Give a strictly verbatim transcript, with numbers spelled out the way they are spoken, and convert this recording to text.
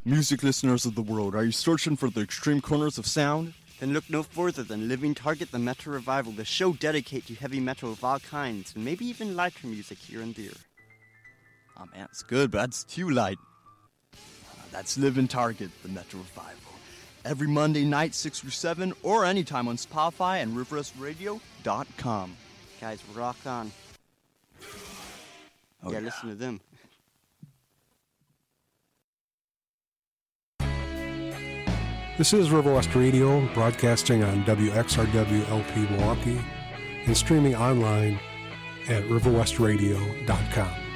Music listeners of the world, are you searching for the extreme corners of sound? Then look no further than Living Target, the Metal Revival, the show dedicated to heavy metal of all kinds, and maybe even lighter music here and there. Oh man, it's good, but that's too light. Uh, that's Living Target, the Metal Revival. Every Monday night, six or seven, or anytime on Spotify and river west radio dot com. Guys, rock on. Oh, yeah, yeah, listen to them. This is River West Radio, broadcasting on W X R W L P Milwaukee and streaming online at river west radio dot com.